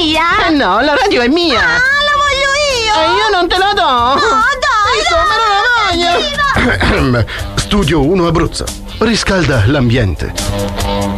mia? No, la radio è mia. Ah, la voglio io. E io non te la do. No, dai, Insomma, non la voglio. Studio 1 Abruzzo. Riscalda l'ambiente.